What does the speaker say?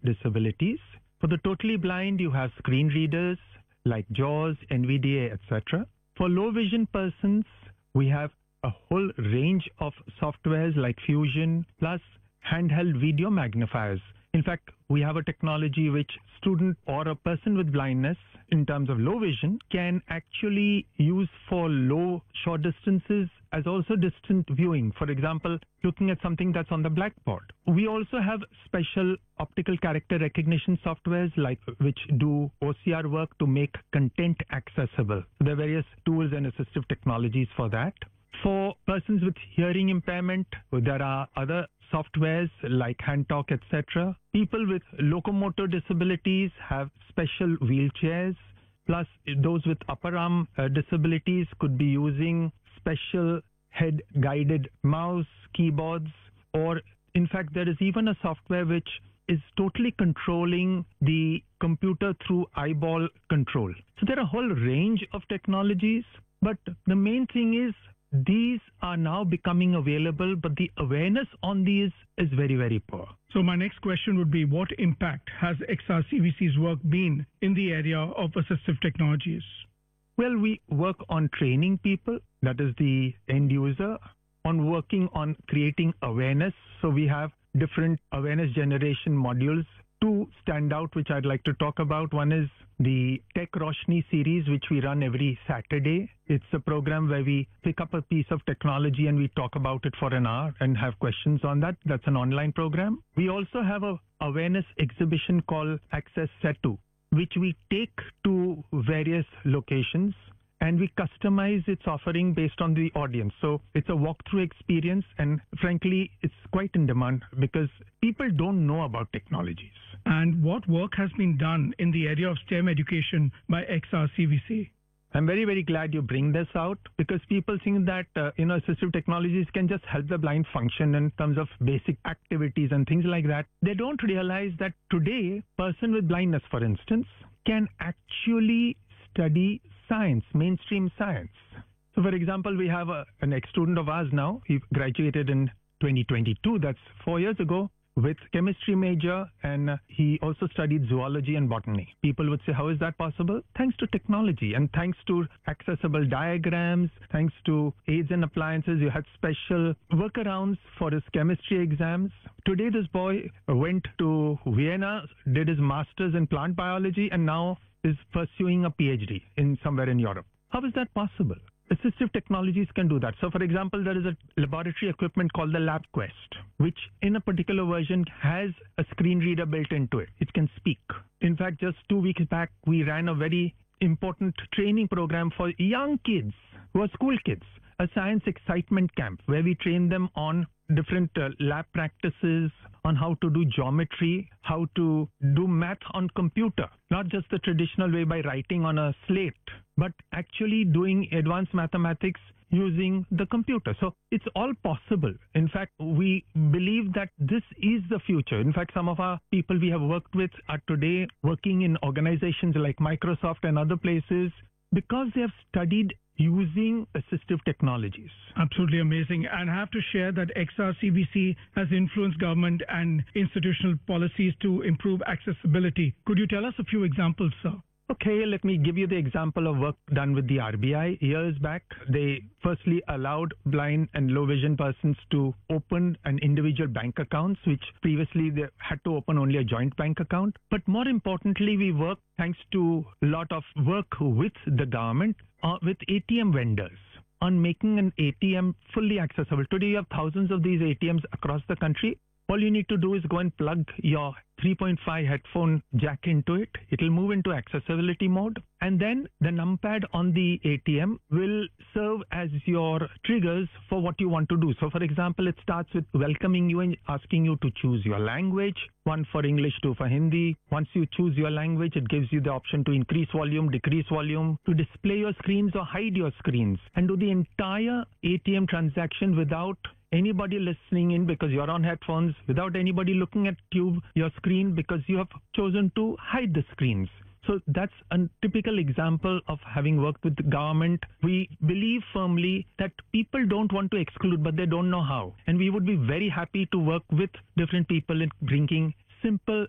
disabilities. For the totally blind, you have screen readers like JAWS, NVDA, etc. For low vision persons, we have a whole range of softwares like Fusion, plus handheld video magnifiers. In fact, we have a technology which student or a person with blindness in terms of low vision can actually use for low short distances as also distant viewing. For example, looking at something that's on the blackboard. We also have special optical character recognition softwares like which do OCR work to make content accessible. There are various tools and assistive technologies for that. For persons with hearing impairment, there are other softwares like HandTalk, etc. People with locomotor disabilities have special wheelchairs. Plus, those with upper arm disabilities could be using special head-guided mouse, keyboards, or in fact, there is even a software which is totally controlling the computer through eyeball control. So there are a whole range of technologies, but the main thing is these are now becoming available, but the awareness on these is very, very poor. So my next question would be, what impact has XRCVC's work been in the area of assistive technologies? Well, we work on training people, that is the end user, on working on creating awareness. So we have different awareness generation modules. Two stand out, which I'd like to talk about. One is the Tech Roshni series, which we run every Saturday. It's a program where we pick up a piece of technology and we talk about it for an hour and have questions on that. That's an online program. We also have a awareness exhibition called Access Setu, which we take to various locations and we customize its offering based on the audience. So it's a walkthrough experience, and frankly, it's quite in demand because people don't know about technologies. And what work has been done in the area of STEM education by XRCVC? I'm very, very glad you bring this out because people think that, assistive technologies can just help the blind function in terms of basic activities and things like that. They don't realize that today, person with blindness, for instance, can actually study science, mainstream science. So, for example, we have an ex-student of ours now. He graduated in 2022. That's 4 years ago. With chemistry major, and he also studied zoology and botany. People would say, how is that possible? Thanks to technology and thanks to accessible diagrams, thanks to aids and appliances. You had special workarounds for his chemistry exams. Today, this boy went to Vienna, did his master's in plant biology, and now is pursuing a PhD in somewhere in Europe. How is that possible? Assistive technologies can do that. So, for example, there is a laboratory equipment called the LabQuest, which in a particular version has a screen reader built into it. It can speak. In fact, just 2 weeks back, we ran a very important training program for young kids who are school kids, a science excitement camp where we train them on different lab practices, on how to do geometry, how to do math on computer, not just the traditional way by writing on a slate, but actually doing advanced mathematics using the computer. So it's all possible. In fact, we believe that this is the future. In fact, some of our people we have worked with are today working in organizations like Microsoft and other places because they have studied using assistive technologies. Absolutely amazing. And I have to share that XRCVC has influenced government and institutional policies to improve accessibility. Could you tell us a few examples, sir? Okay, let me give you the example of work done with the RBI. Years back, they firstly allowed blind and low vision persons to open an individual bank accounts, which previously they had to open only a joint bank account. But more importantly, we work thanks to a lot of work with the government, with ATM vendors on making an ATM fully accessible. Today, you have thousands of these ATMs across the country. All you need to do is go and plug your 3.5 headphone jack into it. It'll move into accessibility mode. And then the numpad on the ATM will serve as your triggers for what you want to do. So, for example, it starts with welcoming you and asking you to choose your language. One for English, two for Hindi. Once you choose your language, it gives you the option to increase volume, decrease volume, to display your screens or hide your screens, and do the entire ATM transaction without anybody listening in because you're on headphones, without anybody looking at your screen because you have chosen to hide the screens. So that's a typical example of having worked with the government. We believe firmly that people don't want to exclude, but they don't know how. And we would be very happy to work with different people in bringing simple